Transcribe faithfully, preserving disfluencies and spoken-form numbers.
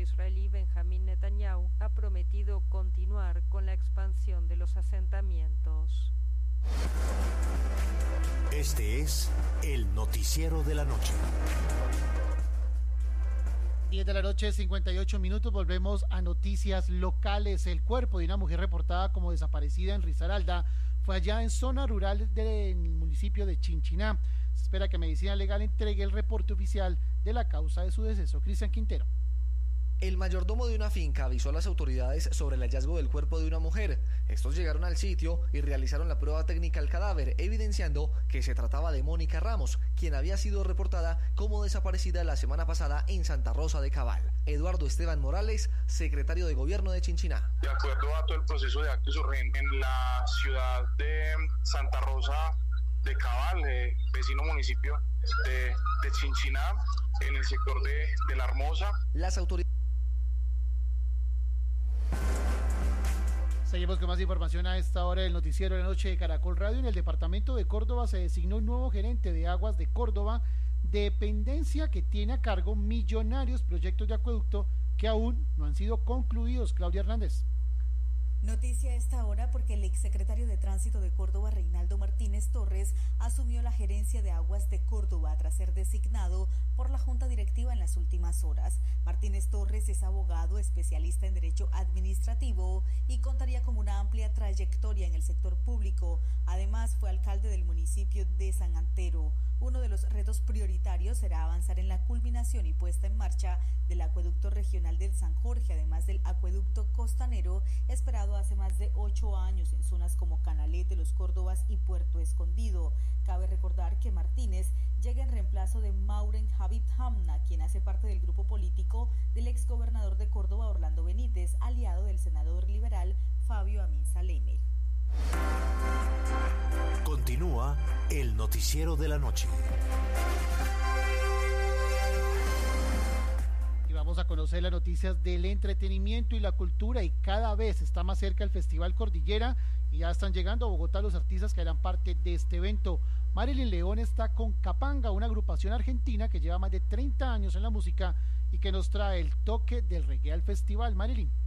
israelí Benjamín Netanyahu ha prometido continuar con la expansión de los asentamientos. Este es el noticiero de la noche. diez de la noche, cincuenta y ocho minutos, volvemos a noticias locales. El cuerpo de una mujer reportada como desaparecida en Risaralda fue allá en zona rural del municipio de Chinchiná. Se espera que Medicina Legal entregue el reporte oficial de la causa de su deceso. Cristian Quintero. El mayordomo de una finca avisó a las autoridades sobre el hallazgo del cuerpo de una mujer. Estos llegaron al sitio y realizaron la prueba técnica al cadáver, evidenciando que se trataba de Mónica Ramos, quien había sido reportada como desaparecida la semana pasada en Santa Rosa de Cabal. Eduardo Esteban Morales, secretario de Gobierno de Chinchiná. De acuerdo a todo el proceso de actos urgentes en la ciudad de Santa Rosa de Cabal, eh, vecino municipio de, de Chinchiná, en el sector de, de La Hermosa. Las autoridades Seguimos con más información a esta hora del noticiero de la noche de Caracol Radio. En el departamento de Córdoba se designó un nuevo gerente de Aguas de Córdoba, dependencia que tiene a cargo millonarios proyectos de acueducto que aún no han sido concluidos. Claudia Hernández. Noticia a esta hora porque el exsecretario de Tránsito de Córdoba, Reinaldo Martínez Torres, asumió la gerencia de Aguas de Córdoba tras ser designado por la Junta Directiva en las últimas horas. Martínez Torres es abogado, especialista en Derecho Administrativo y contaría con una amplia trayectoria en el sector público. Además, fue alcalde del municipio de San Antero. Uno de los retos prioritarios será avanzar en la culminación y puesta en marcha del acueducto regional del San Jorge, además del acueducto costanero, esperado hace más de ocho años en zonas como Canalete, Los Córdobas y Puerto Escondido. Cabe recordar que Martínez llega en reemplazo de Mauren Habib Hamna, quien hace parte del grupo político del exgobernador de Córdoba, Orlando Benítez, aliado del senador liberal Fabio Amin Saleme. Continúa el noticiero de la noche. Vamos a conocer las noticias del entretenimiento y la cultura, y cada vez está más cerca el Festival Cordillera y ya están llegando a Bogotá los artistas que harán parte de este evento. Marilyn León está con Capanga, una agrupación argentina que lleva más de treinta años en la música y que nos trae el toque del reggae al festival. Marilyn.